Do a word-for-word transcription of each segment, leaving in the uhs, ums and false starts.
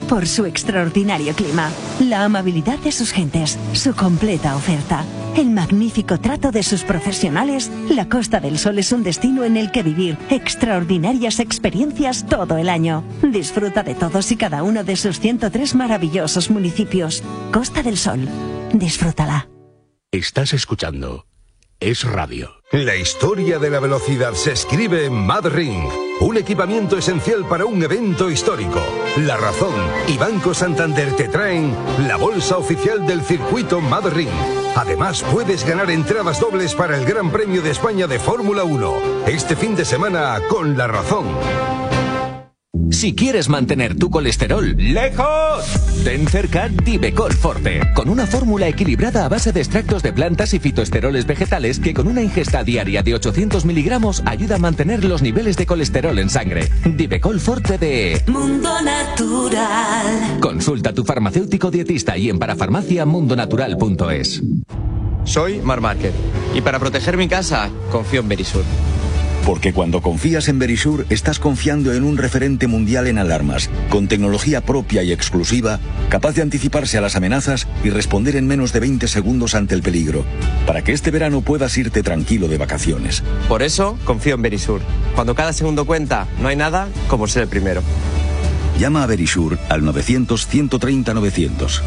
por su extraordinario clima, la amabilidad de sus gentes, su completa oferta, el magnífico trato de sus profesionales, la Costa del Sol es un destino en el que vivir extraordinarias experiencias todo el año. Disfruta de todos y cada uno de sus ciento tres maravillosos municipios. Costa del Sol, disfrútala. Estás escuchando Es Radio. La historia de la velocidad se escribe en MadRing, un equipamiento esencial para un evento histórico. La Razón y Banco Santander te traen la bolsa oficial del circuito MadRing. Además, puedes ganar entradas dobles para el Gran Premio de España de Fórmula uno, este fin de semana con La Razón. Si quieres mantener tu colesterol lejos, ten cerca Divecol Forte, con una fórmula equilibrada a base de extractos de plantas y fitoesteroles vegetales que con una ingesta diaria de ochocientos miligramos ayuda a mantener los niveles de colesterol en sangre. Divecol Forte de Mundo Natural. Consulta a tu farmacéutico dietista y en parafarmacia mundonatural punto es. Soy Mar Márquez y para proteger mi casa confío en Verisur. Porque cuando confías en Verisur, estás confiando en un referente mundial en alarmas, con tecnología propia y exclusiva, capaz de anticiparse a las amenazas y responder en menos de veinte segundos ante el peligro, para que este verano puedas irte tranquilo de vacaciones. Por eso confío en Verisur. Cuando cada segundo cuenta, no hay nada como ser el primero. Llama a Verisur al novecientos, ciento treinta, novecientos.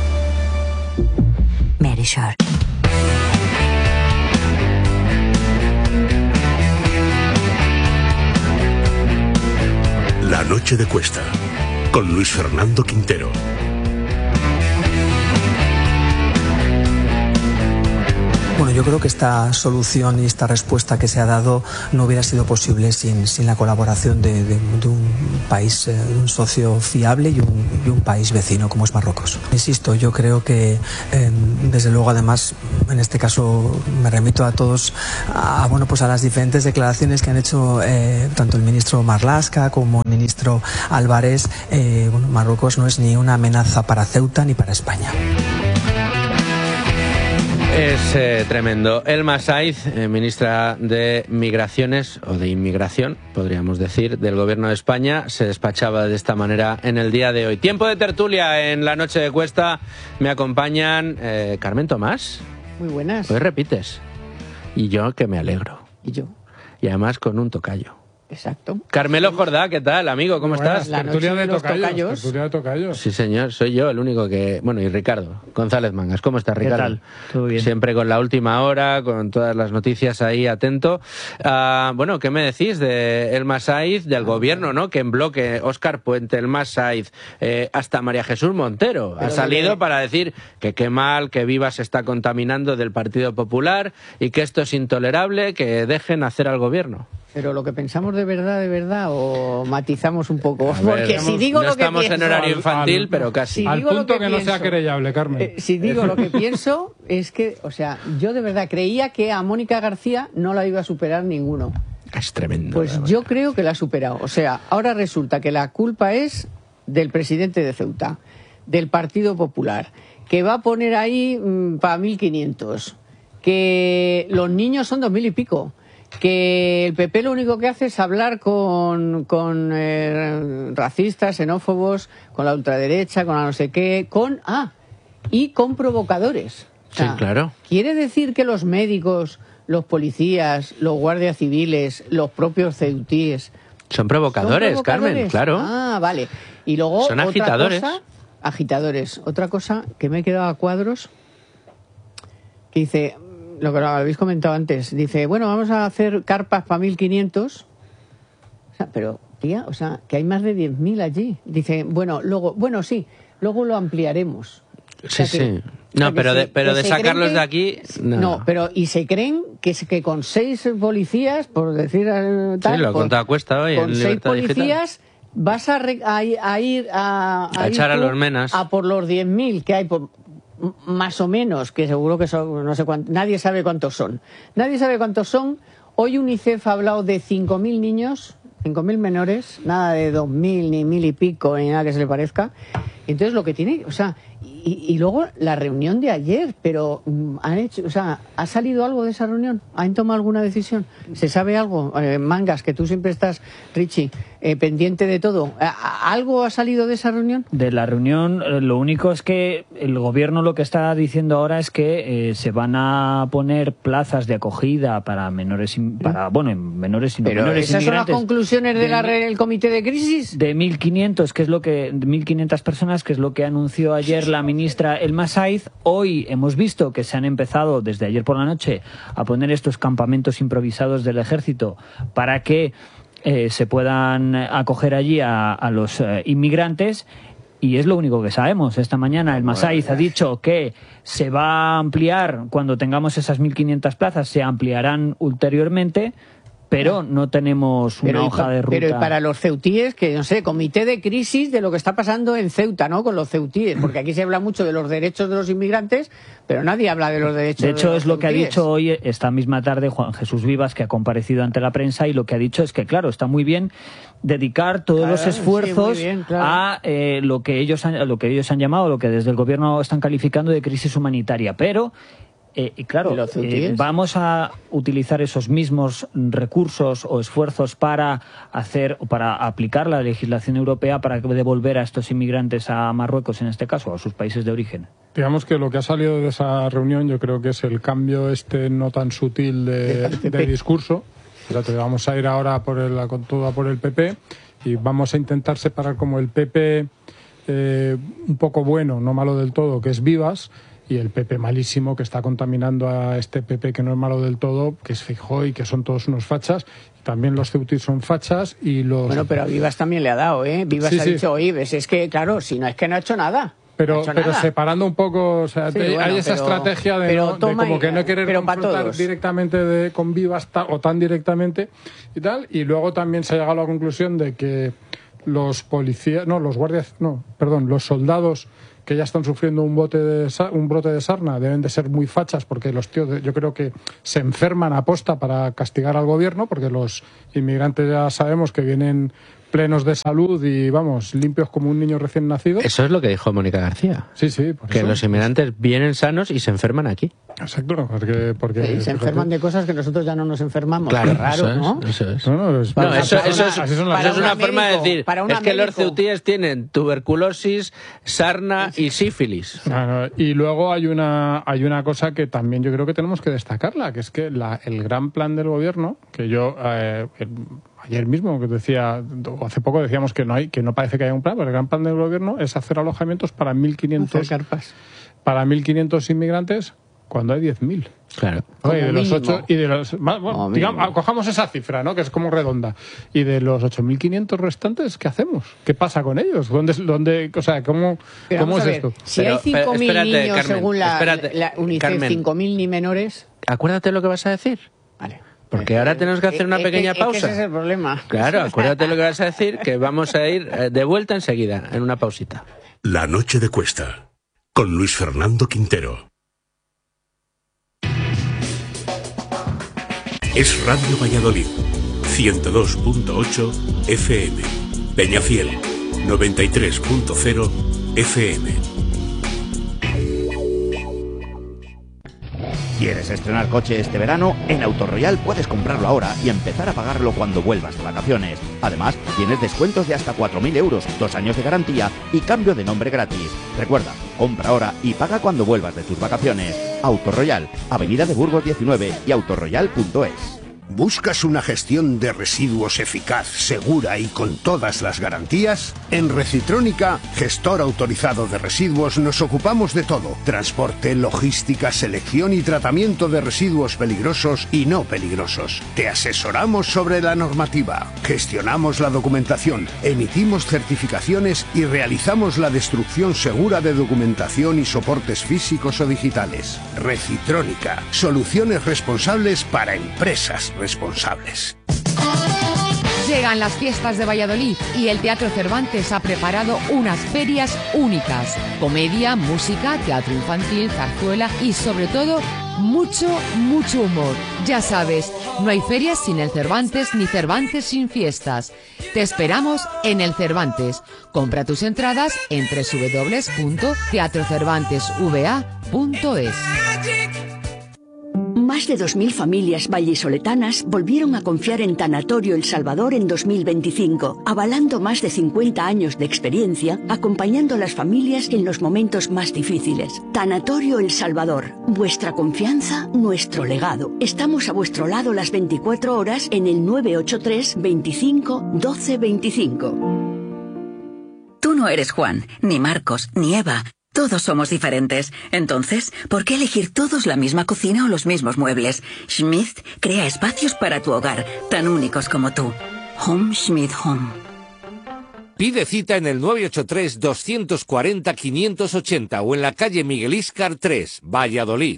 Verisur. La noche de Cuesta, con Luis Fernando Quintero. Bueno, yo creo que esta solución y esta respuesta que se ha dado no hubiera sido posible sin, sin la colaboración de, de, de un país, eh, de un socio fiable y un, y un país vecino como es Marruecos. Insisto, yo creo que eh, desde luego, además, en este caso me remito a todos, a, bueno, pues a las diferentes declaraciones que han hecho eh, tanto el ministro Marlaska como el ministro Álvarez. Eh, bueno, Marruecos no es ni una amenaza para Ceuta ni para España. Es eh, tremendo. Elma Saiz, eh, ministra de Migraciones, o de Inmigración, podríamos decir, del Gobierno de España, se despachaba de esta manera en el día de hoy. Tiempo de tertulia en la noche de Cuesta. Me acompañan eh, Carmen Tomás. Muy buenas. Hoy repites. Y yo, que me alegro. Y yo. Y además con un tocayo. Exacto. Carmelo Jordá, ¿qué tal, amigo? ¿Cómo Buenas, estás? la tertulia de, de tocayos. Tertulia de tocayos. Sí, señor, soy yo el único que... Bueno, y Ricardo González Mangas. ¿Cómo estás, Ricardo? ¿Qué tal? Todo bien. Siempre con la última hora, con todas las noticias ahí atento. Uh, bueno, ¿qué me decís de Elma Saiz, del gobierno, ¿no? Que en bloque, Óscar Puente, Elma Saiz, eh, hasta María Jesús Montero Pero ha salido de... para decir que qué mal, que Viva se está contaminando del Partido Popular y que esto es intolerable, que dejen hacer al gobierno. Pero lo que pensamos de verdad, de verdad, o matizamos un poco. A Porque ver, si digo no lo que estamos pienso, en horario infantil, al, pero casi. Si al digo punto lo que, que no pienso, sea querellable, Carmen. Eh, si digo lo que pienso, es que, o sea, yo de verdad creía que a Mónica García no la iba a superar ninguno. Es tremendo. Pues yo creo que la ha superado. O sea, ahora resulta que la culpa es del presidente de Ceuta, del Partido Popular, que va a poner ahí mmm, para mil quinientos, que los niños son dos mil y pico, que el P P lo único que hace es hablar con, con eh, racistas, xenófobos, con la ultraderecha, con la no sé qué, con... Ah, y con provocadores. O sea, sí, claro. ¿Quiere decir que los médicos, los policías, los guardias civiles, los propios ceutíes... Son provocadores, ¿Son provocadores? Carmen, claro. Ah, vale. Y luego Son otra agitadores. Cosa, agitadores. Otra cosa que me he quedado a cuadros, que dice... Lo que lo habéis comentado antes, dice, bueno, vamos a hacer carpas para mil quinientos, o sea, pero, tía, o sea, que hay más de diez mil allí. Dice, bueno, luego, bueno, sí, luego lo ampliaremos. O sea, sí, que, sí. No, pero de, pero de sacarlos que, de aquí... No. no, pero y se creen que, que con seis policías, por decir tal... Sí, lo ha contado Cuesta hoy con en seis Libertad policías Digital. Vas a, re, a, a ir a... A, a echar a los menas. A por los diez mil que hay por... Más o menos, que seguro que son, no sé cuántos, nadie sabe cuántos son. Nadie sabe cuántos son. Hoy UNICEF ha hablado de cinco mil niños, cinco mil menores, nada de dos mil, ni mil y pico, ni nada que se le parezca. Entonces lo que tiene, o sea, y, y luego la reunión de ayer, pero han hecho, o sea, ¿ha salido algo de esa reunión? ¿Han tomado alguna decisión? ¿Se sabe algo? Eh, Mangas, que tú siempre estás, Richie, eh, pendiente de todo. ¿Algo ha salido de esa reunión? De la reunión, eh, lo único es que el gobierno lo que está diciendo ahora es que eh, se van a poner plazas de acogida para menores, para bueno, menores y no pero menores ¿esas inmigrantes. son las conclusiones del de comité de crisis? De mil quinientos, que es lo que de mil quinientas personas, que es lo que anunció ayer la ministra Elma Saiz. Hoy hemos visto que se han empezado desde ayer por la noche a poner estos campamentos improvisados del ejército para que eh, se puedan acoger allí a, a los eh, inmigrantes. Y es lo único que sabemos. Esta mañana el Masaiz ha dicho que se va a ampliar, cuando tengamos esas mil quinientas plazas, se ampliarán ulteriormente, pero no tenemos una pero hoja de ruta. Pero y para los ceutíes, que no sé, comité de crisis de lo que está pasando en Ceuta, ¿no? Con los ceutíes, porque aquí se habla mucho de los derechos de los inmigrantes, pero nadie habla de los derechos de los De hecho, es lo que ha ceutíes. dicho hoy, esta misma tarde, Juan Jesús Vivas, que ha comparecido ante la prensa, y lo que ha dicho es que, claro, está muy bien dedicar todos Claro, los esfuerzos sí, muy bien, claro. a eh, lo que ellos han, a lo que ellos han llamado, lo que desde el gobierno están calificando de crisis humanitaria, pero Eh, y claro, eh, vamos a utilizar esos mismos recursos o esfuerzos para hacer o para aplicar la legislación europea para devolver a estos inmigrantes a Marruecos, en este caso, a sus países de origen. Digamos que lo que ha salido de esa reunión yo creo que es el cambio este no tan sutil de, de discurso. Fíjate, vamos a ir ahora por el, con todo por el P P y vamos a intentar separar como el P P eh, un poco bueno, no malo del todo, que es Vivas, y el P P malísimo, que está contaminando a este P P que no es malo del todo, que es Feijóo, y que son todos unos fachas. También los ceutíes son fachas y los... Bueno, pero a Vivas también le ha dado, ¿eh? Vivas sí, ha sí. dicho, oye, ves, es que, claro, si no es que no ha hecho nada. Pero, no ha hecho pero nada. separando un poco, o sea, Sí, te- bueno, hay esa pero- estrategia de, pero no- de toma como y- que no querer pero pa' confrontar todos. directamente de, con Vivas ta- o tan directamente y tal. Y luego también se ha llegado a la conclusión de que los policías, no, los guardias, no, perdón, los soldados que ya están sufriendo un, bote de, sa- un brote de sarna deben de ser muy fachas, porque los tíos de- yo creo que se enferman a posta para castigar al gobierno, porque los inmigrantes ya sabemos que vienen plenos de salud y, vamos, limpios como un niño recién nacido. Eso es lo que dijo Mónica García. Sí, sí, por Que eso. los inmigrantes vienen sanos y se enferman aquí. Exacto, porque... porque Sí, se enferman de cosas que nosotros ya no nos enfermamos. Claro, Qué raro, eso es, ¿no? eso es. No, no, es- No, eso, para eso una- es, así son las eso es para una un forma de médico, decir. para un Es que los médico. ceutíes tienen tuberculosis, sarna y sífilis. No, no, y luego hay una hay una cosa que también yo creo que tenemos que destacarla, que es que la, el gran plan del gobierno, que yo eh, el- ayer mismo que decía, o hace poco decíamos que no hay, que no parece que haya un plan, pero el gran plan del gobierno es hacer alojamientos para mil quinientos Hacer carpas. para mil quinientos inmigrantes cuando hay diez mil. Claro. ¿no? Y Como de los mínimo. ocho, y de los ma- bueno, Como digamos, mínimo. cojamos esa cifra, ¿no? Que es como redonda. Y de los ocho mil quinientos restantes, ¿qué hacemos? ¿Qué pasa con ellos? ¿Dónde, dónde, o sea, cómo, Pero cómo vamos es a ver, esto? si Pero, hay cinco mil espérate, niños, Carmen, según la, espérate, la UNICEF, Carmen. cinco mil ni menores... Acuérdate lo que vas a decir. Vale. Porque ahora tenemos que hacer una Es que- pequeña es que pausa. ese es el problema. Claro, acuérdate lo que vas a decir, que vamos a ir eh, de vuelta enseguida, en una pausita. La noche de Cuesta, con Luis Fernando Quintero. Es Radio Valladolid, ciento dos punto ocho F M. Peñafiel, noventa y tres punto cero F M. ¿Quieres estrenar coche este verano? En Autoroyal puedes comprarlo ahora y empezar a pagarlo cuando vuelvas de vacaciones. Además, tienes descuentos de hasta cuatro mil euros, dos años de garantía y cambio de nombre gratis. Recuerda, compra ahora y paga cuando vuelvas de tus vacaciones. Autoroyal, Avenida de Burgos diecinueve y autoroyal punto es. ¿Buscas una gestión de residuos eficaz, segura y con todas las garantías? En Recitrónica, gestor autorizado de residuos, nos ocupamos de todo. Transporte, logística, selección y tratamiento de residuos peligrosos y no peligrosos. Te asesoramos sobre la normativa, gestionamos la documentación, emitimos certificaciones y realizamos la destrucción segura de documentación y soportes físicos o digitales. Recitrónica, soluciones responsables para empresas responsables. Llegan las fiestas de Valladolid y el Teatro Cervantes ha preparado unas ferias únicas. Comedia, música, teatro infantil, zarzuela y sobre todo mucho, mucho humor. Ya sabes, no hay ferias sin el Cervantes ni Cervantes sin fiestas. Te esperamos en el Cervantes. Compra tus entradas en doble u doble u doble u punto teatro cervantes v a punto es. Más de dos mil familias vallisoletanas volvieron a confiar en Tanatorio El Salvador en dos mil veinticinco, avalando más de cincuenta años de experiencia, acompañando a las familias en los momentos más difíciles. Tanatorio El Salvador, vuestra confianza, nuestro legado. Estamos a vuestro lado las veinticuatro horas en el nueve ocho tres, veinticinco, doce veinticinco. Tú no eres Juan, ni Marcos, ni Eva. Todos somos diferentes. Entonces, ¿por qué elegir todos la misma cocina o los mismos muebles? Schmidt crea espacios para tu hogar, tan únicos como tú. Home Schmidt Home. Pide cita en el nueve ocho tres, dos cuatro cero, quinientos ochenta o en la calle Miguel Íscar tres, Valladolid.